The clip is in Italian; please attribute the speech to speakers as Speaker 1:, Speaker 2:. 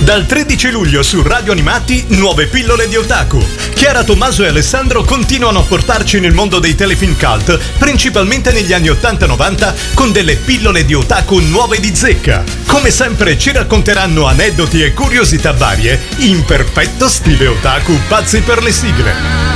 Speaker 1: Dal 13 luglio su Radio Animati, nuove pillole di otaku. Chiara Tommaso e Alessandro continuano a portarci nel mondo dei telefilm cult, principalmente negli anni 80-90, con delle pillole di otaku nuove di zecca. Come sempre ci racconteranno aneddoti e curiosità varie, in perfetto stile otaku pazzi per le sigle.